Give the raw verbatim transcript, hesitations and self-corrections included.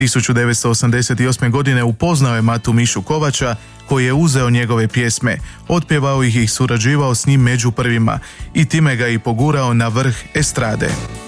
tisuću devetsto osamdeset osme. godine upoznao je Matu Mišu Kovača, koji je uzeo njegove pjesme, otpjevao ih i surađivao s njim među prvima i time ga i pogurao na vrh estrade.